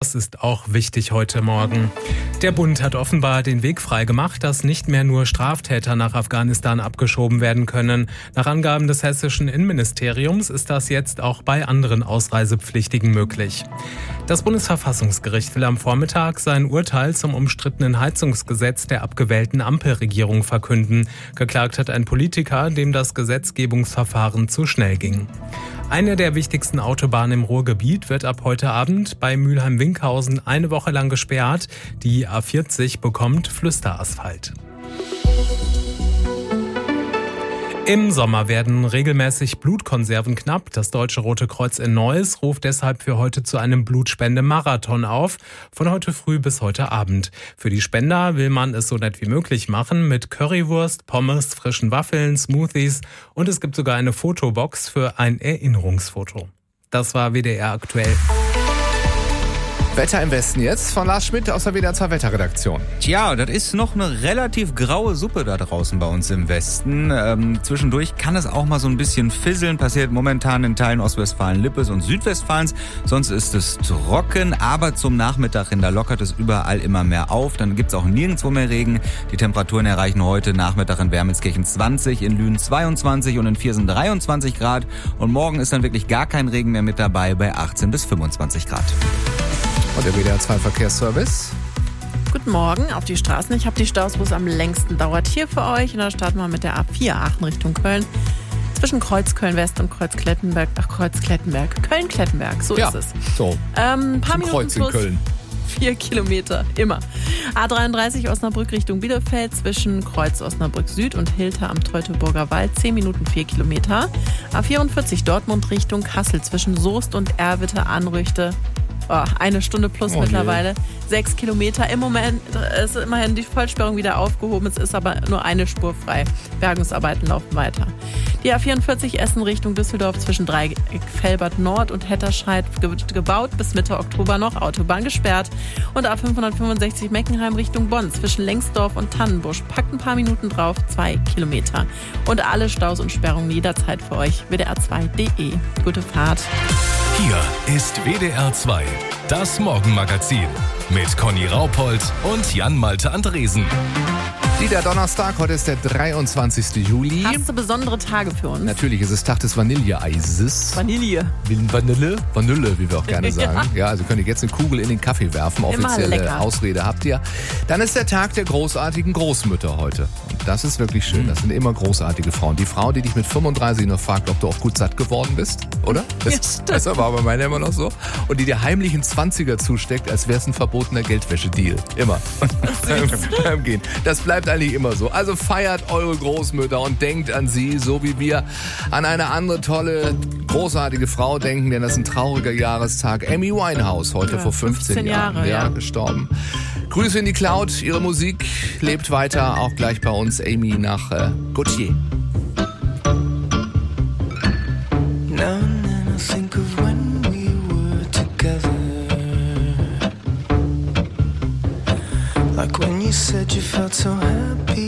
das ist auch wichtig heute Morgen. Der Bund hat offenbar den Weg freigemacht, dass nicht mehr nur Straftäter nach Afghanistan abgeschoben werden können. Nach Angaben des hessischen Innenministeriums ist das jetzt auch bei anderen Ausreisepflichtigen möglich. Das Bundesverfassungsgericht will am Vormittag sein Urteil zum umstrittenen Heizungsgesetz der abgewählten Ampelregierung verkünden. Geklagt hat ein Politiker, dem das Gesetzgebungsverfahren zu schnell ging. Eine der wichtigsten Autobahnen im Ruhrgebiet wird ab heute Abend bei Mülheim-Winkhausen eine Woche lang gesperrt. Die A40 bekommt Flüsterasphalt. Im Sommer werden regelmäßig Blutkonserven knapp. Das Deutsche Rote Kreuz in Neuss ruft deshalb für heute zu einem Blutspendemarathon auf, von heute früh bis heute Abend. Für die Spender will man es so nett wie möglich machen mit Currywurst, Pommes, frischen Waffeln, Smoothies und es gibt sogar eine Fotobox für ein Erinnerungsfoto. Das war WDR aktuell. Wetter im Westen jetzt von Lars Schmidt aus der WDR 2 Wetterredaktion. Tja, das ist noch eine relativ graue Suppe da draußen bei uns im Westen. Zwischendurch kann es auch mal so ein bisschen fisseln. Passiert momentan in Teilen Ostwestfalen-Lippes und Südwestfalens. Sonst ist es trocken, aber zum Nachmittag hin, da lockert es überall immer mehr auf. Dann gibt es auch nirgendwo mehr Regen. Die Temperaturen erreichen heute Nachmittag in Wermelskirchen 20, in Lünen 22 und in Viersen 23 Grad. Und morgen ist dann wirklich gar kein Regen mehr mit dabei bei 18 bis 25 Grad. Und der WDR 2 Verkehrsservice. Guten Morgen auf die Straßen. Ich habe die Staus, wo es am längsten dauert, hier für euch. Und da starten wir mit der A4 Aachen Richtung Köln. Zwischen Kreuz-Köln-West und Kreuz-Klettenberg. Kreuz-Klettenberg. Köln-Klettenberg, so ist es. So, ein paar Minuten Kreuz in plus Köln. 4 Kilometer, immer. A33 Osnabrück Richtung Bielefeld zwischen Kreuz Osnabrück Süd und Hilter am Teutoburger Wald 10 Minuten 4 Kilometer. A44 Dortmund Richtung Kassel zwischen Soest und Erwitte Anrüchte. Eine Stunde plus mittlerweile. 6 Kilometer. Im Moment ist immerhin die Vollsperrung wieder aufgehoben. Es ist aber nur eine Spur frei. Bergungsarbeiten laufen weiter. Die A44 Essen Richtung Düsseldorf zwischen Felbert Nord und Hetterscheid wird gebaut. Bis Mitte Oktober noch. Autobahn gesperrt. Und A565 Meckenheim Richtung Bonn zwischen Lengsdorf und Tannenbusch. Packt ein paar Minuten drauf. 2 Kilometer. Und alle Staus und Sperrungen jederzeit für euch. WDR2.de. Gute Fahrt. Hier ist WDR 2, das Morgenmagazin mit Conny Raupold und Jan-Malte Andresen. Der Donnerstag, heute ist der 23. Juli. Hast du besondere Tage für uns? Natürlich ist es Tag des Vanilleeises. Vanille, wie wir auch gerne sagen. Ja, also könnt ihr jetzt eine Kugel in den Kaffee werfen. Offizielle Ausrede habt ihr. Dann ist der Tag der großartigen Großmütter heute. Und das ist wirklich schön. Das sind immer großartige Frauen. Die Frau, die dich mit 35 noch fragt, ob du auch gut satt geworden bist, oder? Das war bei meiner immer noch so. Und die dir heimlich in 20er zusteckt, als wäre es ein verbotener Geldwäschedeal. Immer. Beim Gehen. Das bleibt eigentlich immer so. Also feiert eure Großmütter und denkt an sie, so wie wir an eine andere tolle, großartige Frau denken, denn das ist ein trauriger Jahrestag. Amy Winehouse, heute vor 15 Jahren gestorben. Grüße in die Cloud, ihre Musik lebt weiter, auch gleich bei uns. Amy nach Gautier. Now and then I think of when we were together. Like when you said you felt so happy